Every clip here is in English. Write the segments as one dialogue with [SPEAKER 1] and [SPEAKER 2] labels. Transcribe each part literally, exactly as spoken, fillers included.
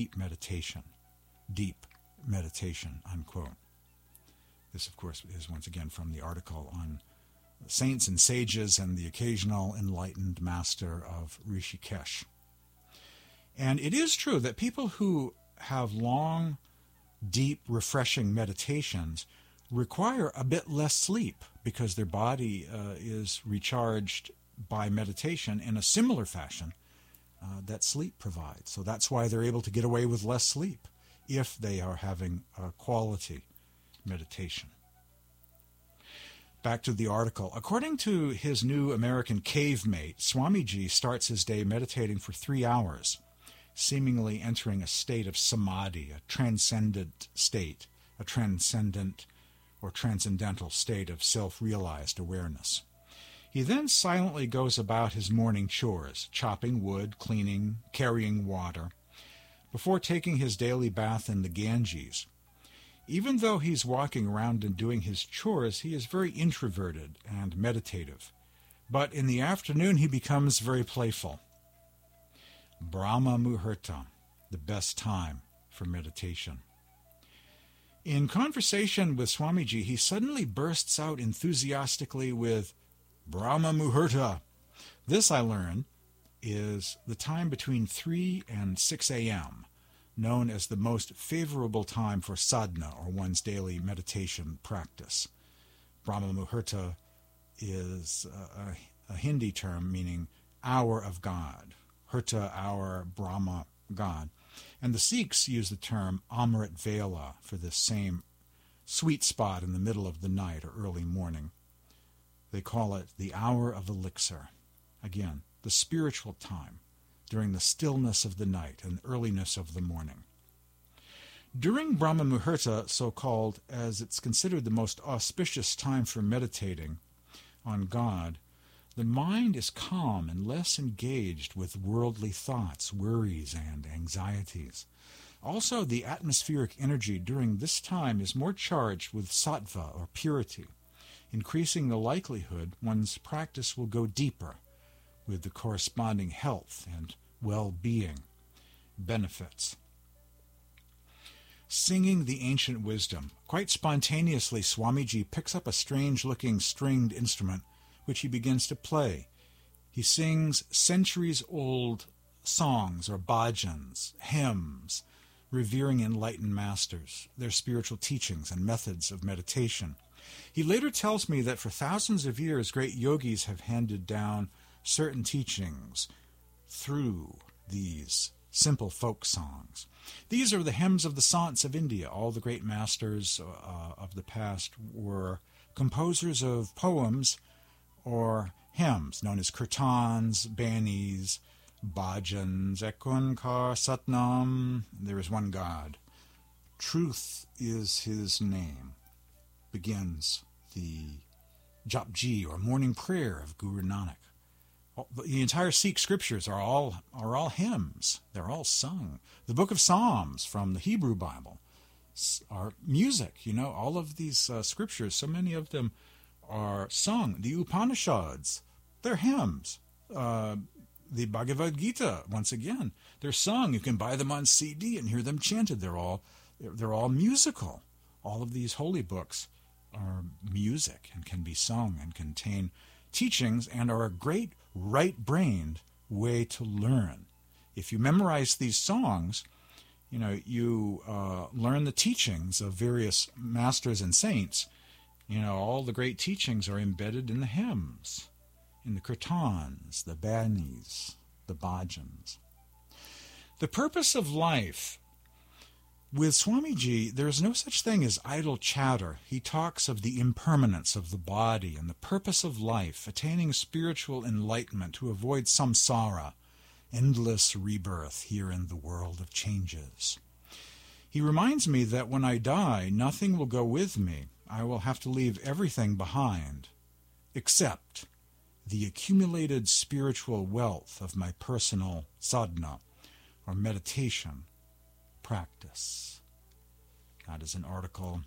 [SPEAKER 1] deep meditation. Deep meditation, unquote. This, of course, is once again from the article on saints and sages and the occasional enlightened master of Rishikesh. And it is true that people who have long, deep, refreshing meditations require a bit less sleep because their body uh, is recharged by meditation in a similar fashion uh, that sleep provides. So that's why they're able to get away with less sleep if they are having a quality meditation. Back to the article. According to his new American cave mate, Swamiji starts his day meditating for three hours, seemingly entering a state of samadhi, a transcendent state, a transcendent or transcendental state of self-realized awareness. He then silently goes about his morning chores, chopping wood, cleaning, carrying water, before taking his daily bath in the Ganges. Even though he's walking around and doing his chores, he is very introverted and meditative. But in the afternoon he becomes very playful. Brahma Muhurta, the best time for meditation. In conversation with Swamiji, he suddenly bursts out enthusiastically with Brahma Muhurta. This, I learn, is the time between three and six a.m., known as the most favorable time for sadhana, or one's daily meditation practice. Brahma Muhurta is a, a Hindi term meaning hour of God. Hurta, hour, Brahma, God. And the Sikhs use the term Amrit Vela for this same sweet spot in the middle of the night or early morning. They call it the hour of elixir. Again, the spiritual time during the stillness of the night and earliness of the morning. During Brahma Muhurta, so-called, as it's considered the most auspicious time for meditating on God, the mind is calm and less engaged with worldly thoughts, worries, and anxieties. Also, the atmospheric energy during this time is more charged with sattva, or purity, increasing the likelihood one's practice will go deeper with the corresponding health and well-being benefits. Singing the ancient wisdom. Quite spontaneously, Swamiji picks up a strange-looking stringed instrument which he begins to play. He sings centuries-old songs or bhajans, hymns, revering enlightened masters, their spiritual teachings and methods of meditation. He later tells me that for thousands of years, great yogis have handed down certain teachings through these simple folk songs. These are the hymns of the saints of India. All the great masters uh, of the past were composers of poems or hymns known as kirtans, banis, bhajans, ekunkar, satnam. There is one God. Truth is his name. Begins the Japji, or morning prayer of Guru Nanak. The entire Sikh scriptures are all are all hymns. They're all sung. The Book of Psalms from the Hebrew Bible are music. You know, all of these uh, scriptures, so many of them are sung. The Upanishads, they're hymns. Uh, the Bhagavad Gita, once again, they're sung. You can buy them on C D and hear them chanted. They're all they're, they're all musical. All of these holy books are music and can be sung and contain teachings and are a great right-brained way to learn. If you memorize these songs, you know, you uh, learn the teachings of various masters and saints. You know, all the great teachings are embedded in the hymns, in the kirtans, the banis, the bhajans. The purpose of life. With Swamiji, there is no such thing as idle chatter. He talks of the impermanence of the body and the purpose of life, attaining spiritual enlightenment to avoid samsara, endless rebirth here in the world of changes. He reminds me that when I die, nothing will go with me. I will have to leave everything behind, except the accumulated spiritual wealth of my personal sadhana, or meditation, practice. That is an article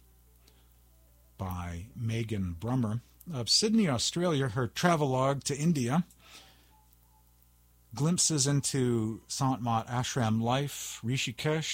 [SPEAKER 1] by Megan Brummer of Sydney, Australia, her travelogue to India. glimpses into Sant Mat Ashram life, Rishikesh,